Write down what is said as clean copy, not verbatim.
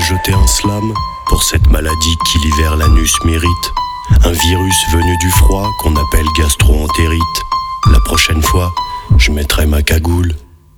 jeter un slam pour cette maladie qui l'hiver l'anus mérite. Un virus venu du froid qu'on appelle gastro-entérite. La prochaine fois, je mettrai ma cagoule